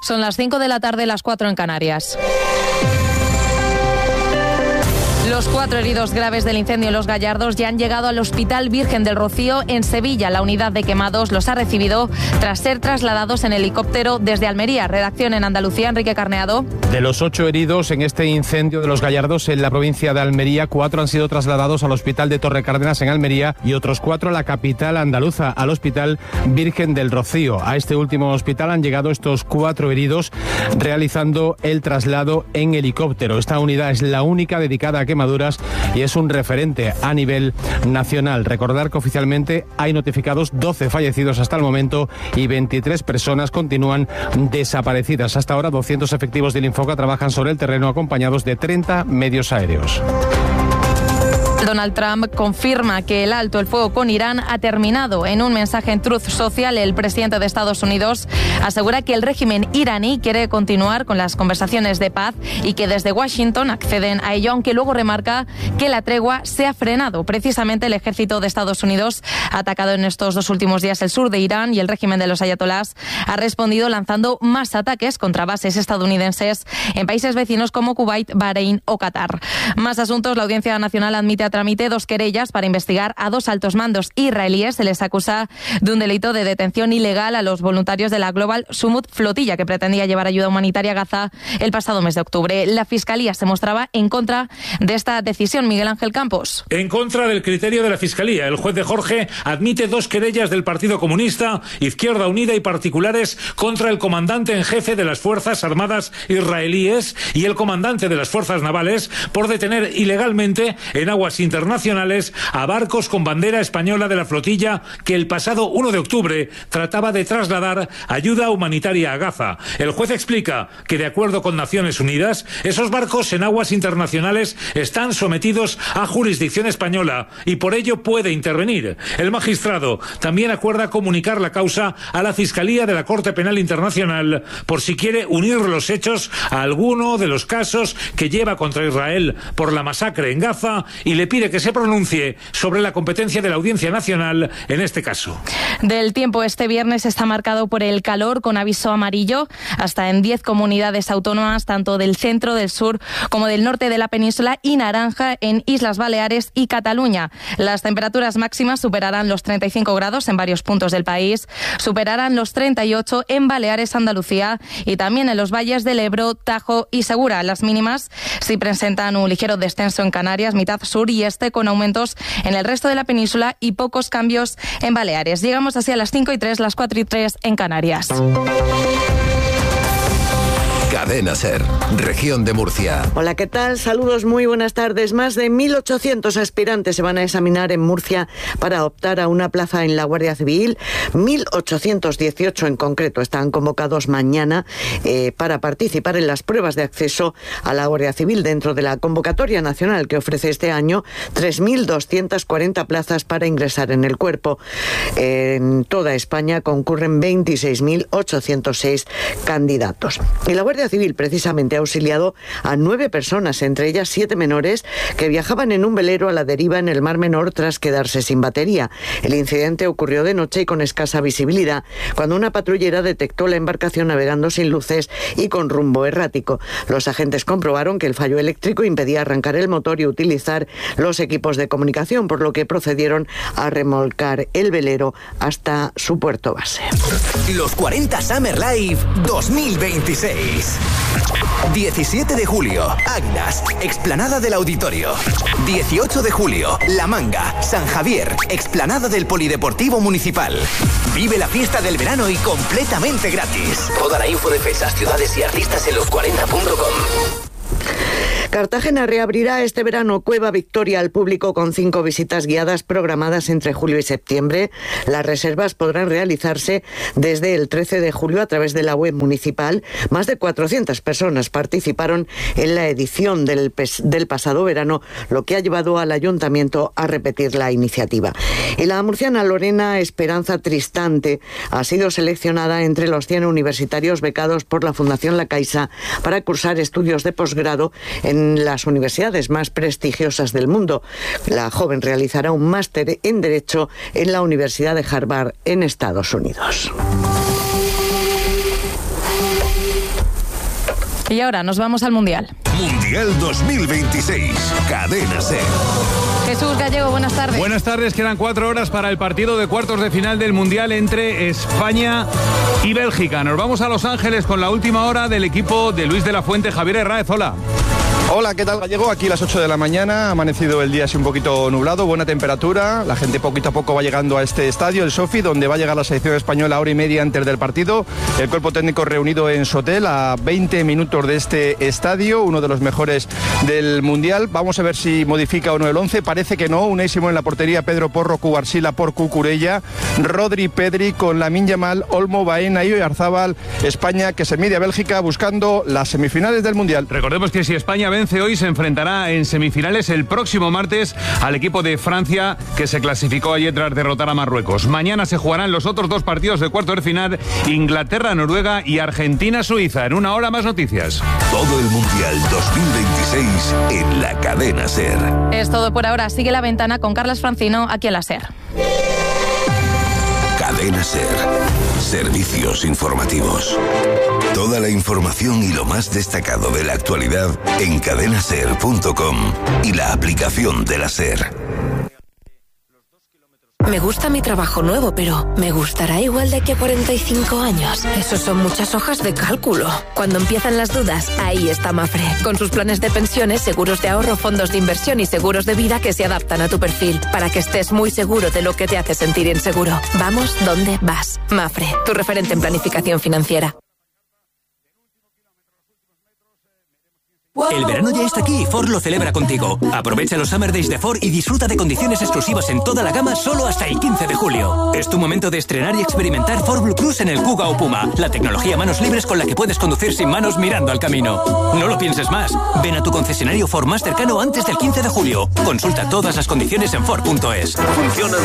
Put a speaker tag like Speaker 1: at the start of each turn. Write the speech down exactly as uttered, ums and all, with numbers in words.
Speaker 1: Son las cinco de la tarde, las cuatro en Canarias. Los cuatro heridos graves del incendio en Los Gallardos ya han llegado al Hospital Virgen del Rocío en Sevilla. La unidad de quemados los ha recibido tras ser trasladados en helicóptero desde Almería. Redacción en Andalucía, Enrique Carneado.
Speaker 2: De los ocho heridos en este incendio de Los Gallardos en la provincia de Almería, cuatro han sido trasladados al Hospital de Torrecárdenas en Almería y otros cuatro a la capital andaluza, al Hospital Virgen del Rocío. A este último hospital han llegado estos cuatro heridos realizando el traslado en helicóptero. Esta unidad es la única dedicada a quemaduras y es un referente a nivel nacional. Recordar que oficialmente hay notificados doce fallecidos hasta el momento y veintitrés personas continúan desaparecidas. Hasta ahora, doscientos efectivos del Infoca trabajan sobre el terreno acompañados de treinta medios aéreos.
Speaker 1: Donald Trump confirma que el alto el fuego con Irán ha terminado. En un mensaje en Truth Social, el presidente de Estados Unidos asegura que el régimen iraní quiere continuar con las conversaciones de paz y que desde Washington acceden a ello, aunque luego remarca que la tregua se ha frenado. Precisamente el ejército de Estados Unidos ha atacado en estos dos últimos días el sur de Irán y el régimen de los ayatolás ha respondido lanzando más ataques contra bases estadounidenses en países vecinos como Kuwait, Bahrein o Qatar. Más asuntos. La Audiencia Nacional admite a tramite dos querellas para investigar a dos altos mandos israelíes. Se les acusa de un delito de detención ilegal a los voluntarios de la Global Sumud flotilla que pretendía llevar ayuda humanitaria a Gaza el pasado mes de octubre. La Fiscalía se mostraba en contra de esta decisión. Miguel Ángel Campos.
Speaker 3: En contra del criterio de la Fiscalía, el juez de Jorge admite dos querellas del Partido Comunista, Izquierda Unida y particulares contra el comandante en jefe de las Fuerzas Armadas israelíes y el comandante de las Fuerzas Navales por detener ilegalmente en aguas internacionales a barcos con bandera española de la flotilla que el pasado uno de octubre trataba de trasladar ayuda humanitaria a Gaza. El juez explica que, de acuerdo con Naciones Unidas, esos barcos en aguas internacionales están sometidos a jurisdicción española y por ello puede intervenir. El magistrado también acuerda comunicar la causa a la Fiscalía de la Corte Penal Internacional por si quiere unir los hechos a alguno de los casos que lleva contra Israel por la masacre en Gaza y le pide que se pronuncie sobre la competencia de la Audiencia Nacional en este caso.
Speaker 1: Del tiempo, este viernes está marcado por el calor con aviso amarillo hasta en diez comunidades autónomas, tanto del centro, del sur como del norte de la península, y naranja en Islas Baleares y Cataluña. Las temperaturas máximas superarán los treinta y cinco grados en varios puntos del país, superarán los treinta y ocho en Baleares, Andalucía y también en los valles del Ebro, Tajo y Segura. Las mínimas sí presentan un ligero descenso en Canarias, mitad sur y este, con aumentos en el resto de la península y pocos cambios en Baleares. Llegamos así a las cinco y tres, las cuatro y tres en Canarias.
Speaker 4: Cadena SER, región de Murcia.
Speaker 5: Hola, ¿qué tal? Saludos, muy buenas tardes. Más de mil ochocientos aspirantes se van a examinar en Murcia para optar a una plaza en la Guardia Civil. mil ochocientos dieciocho en concreto están convocados mañana eh, para participar en las pruebas de acceso a la Guardia Civil dentro de la convocatoria nacional que ofrece este año tres mil doscientas cuarenta plazas para ingresar en el cuerpo. En toda España concurren veintiséis mil ochocientos seis candidatos. Y la Guardia Civil precisamente ha auxiliado a nueve personas, entre ellas siete menores, que viajaban en un velero a la deriva en el Mar Menor tras quedarse sin batería. El incidente ocurrió de noche y con escasa visibilidad, cuando una patrullera detectó la embarcación navegando sin luces y con rumbo errático. Los agentes comprobaron que el fallo eléctrico impedía arrancar el motor y utilizar los equipos de comunicación, por lo que procedieron a remolcar el velero hasta su puerto base.
Speaker 4: Los cuarenta Summer Live dos mil veintiséis. diecisiete de julio, Águilas, explanada del Auditorio. dieciocho de julio, La Manga, San Javier, explanada del Polideportivo Municipal. Vive la fiesta del verano y completamente gratis. Toda la info de fechas, ciudades y artistas en los cuarenta punto com.
Speaker 5: Cartagena reabrirá este verano Cueva Victoria al público con cinco visitas guiadas programadas entre julio y septiembre. Las reservas podrán realizarse desde el trece de julio a través de la web municipal. Más de cuatrocientas personas participaron en la edición del, del pasado verano, lo que ha llevado al ayuntamiento a repetir la iniciativa. Y la murciana Lorena Esperanza Tristante ha sido seleccionada entre los cien universitarios becados por la Fundación La Caixa para cursar estudios de posgrado en las universidades más prestigiosas del mundo. La joven realizará un máster en Derecho en la Universidad de Harvard en Estados Unidos.
Speaker 1: Y ahora nos vamos al Mundial.
Speaker 6: Mundial dos mil veintiséis, Cadena SER.
Speaker 1: Jesús Gallego, buenas tardes.
Speaker 7: Buenas tardes, quedan cuatro horas para el partido de cuartos de final del Mundial entre España y Bélgica. Nos vamos a Los Ángeles con la última hora del equipo de Luis de la Fuente. Javier Herráez, hola.
Speaker 8: Hola, ¿qué tal, Gallego? Aquí a las ocho de la mañana, ha amanecido el día así un poquito nublado, buena temperatura, la gente poquito a poco va llegando a este estadio, el Sofi, donde va a llegar la selección española hora y media antes del partido, el cuerpo técnico reunido en su hotel a veinte minutos de este estadio, uno de los mejores del Mundial. Vamos a ver si modifica o no el once, parece que no. Unai Simón en la portería, Pedro Porro, Cubarsí, por Cucurella, Rodri, Pedri, con Lamine Yamal, Olmo, Baena y Oyarzábal. España que se mide a Bélgica buscando las semifinales del Mundial.
Speaker 7: Recordemos que si España vence hoy, se enfrentará en semifinales el próximo martes al equipo de Francia, que se clasificó ayer tras derrotar a Marruecos. Mañana se jugarán los otros dos partidos de cuartos de final, Inglaterra-Noruega y Argentina-Suiza. En una hora más noticias.
Speaker 6: Todo el Mundial dos mil veintiséis en la Cadena SER.
Speaker 1: Es todo por ahora. Sigue La Ventana con Carlas Francino aquí en la SER.
Speaker 6: Cadena SER. Servicios informativos. Toda la información y lo más destacado de la actualidad en cadena ser punto com y la aplicación de la SER.
Speaker 9: Me gusta mi trabajo nuevo, pero ¿me gustará igual de aquí a cuarenta y cinco años? Eso son muchas hojas de cálculo. Cuando empiezan las dudas, ahí está Mafre. Con sus planes de pensiones, seguros de ahorro, fondos de inversión y seguros de vida que se adaptan a tu perfil, para que estés muy seguro de lo que te hace sentir inseguro. Vamos donde vas. Mafre, tu referente en planificación financiera.
Speaker 10: El verano ya está aquí y Ford lo celebra contigo. Aprovecha los Summer Days de Ford y disfruta de condiciones exclusivas en toda la gama solo hasta el quince de julio. Es tu momento de estrenar y experimentar Ford Blue Cruise en el Kuga o Puma, la tecnología manos libres con la que puedes conducir sin manos mirando al camino. No lo pienses más. Ven a tu concesionario Ford más cercano antes del quince de julio. Consulta todas las condiciones en Ford punto es.
Speaker 6: Funcionan